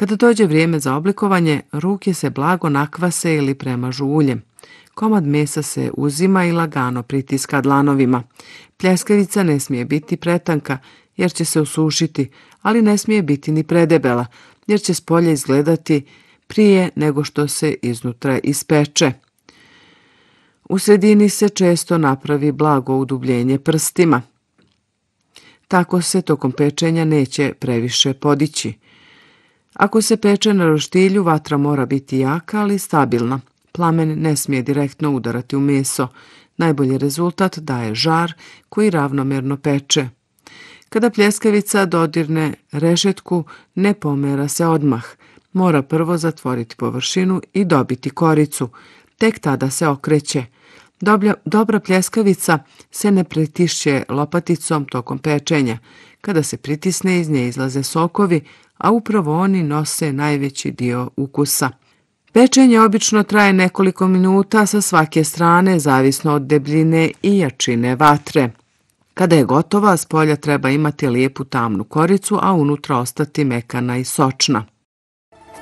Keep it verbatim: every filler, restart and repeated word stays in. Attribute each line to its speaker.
Speaker 1: Kada dođe vrijeme za oblikovanje, ruke se blago nakvase ili premažu uljem. Komad mesa se uzima i lagano pritiska dlanovima. Pljeskavica ne smije biti pretanka jer će se osušiti, ali ne smije biti ni predebela jer će spolja izgledati prije nego što se iznutra ispeče. U sredini se često napravi blago udubljenje prstima. Tako se tokom pečenja neće previše podići. Ako se peče na roštilju, vatra mora biti jaka, ali stabilna. Plamen ne smije direktno udarati u meso. Najbolji rezultat daje žar koji ravnomerno peče. Kada pljeskavica dodirne rešetku, ne pomera se odmah. Mora prvo zatvoriti površinu i dobiti koricu. Tek tada se okreće. Dobra, dobra pljeskavica se ne pritišće lopaticom tokom pečenja. Kada se pritisne, iz nje izlaze sokovi, a upravo oni nose najveći dio ukusa. Pečenje obično traje nekoliko minuta sa svake strane, zavisno od debljine i jačine vatre. Kada je gotova, s polja treba imati lijepu tamnu koricu, a unutra ostati mekana i sočna.